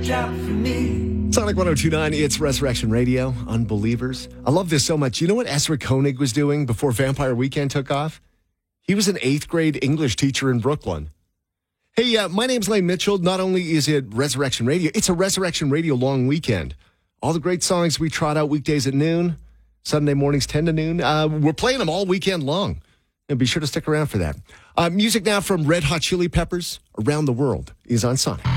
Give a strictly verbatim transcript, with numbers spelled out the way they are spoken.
job for me. Sonic one oh two point nine, it's Resurrection Radio, Unbelievers. I love this so much. You know what Ezra Koenig was doing before Vampire Weekend took off? He was an eighth grade English teacher in Brooklyn. Hey, uh, my name's Lane Mitchell. Not only is it Resurrection Radio, it's a Resurrection Radio long weekend. All the great songs we trot out weekdays at noon, Sunday mornings ten to noon. Uh, we're playing them all weekend long. And be sure to stick around for that. Uh, music now from Red Hot Chili Peppers, Around the World, is on Sonic.